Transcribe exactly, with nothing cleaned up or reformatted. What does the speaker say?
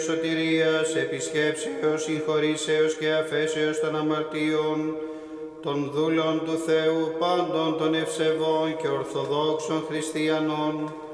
σωτηρίας, επισκέψεως, συγχωρήσεως και αφέσεως των αμαρτίων, των δούλων του Θεού πάντων των ευσεβών και ορθοδόξων χριστιανών,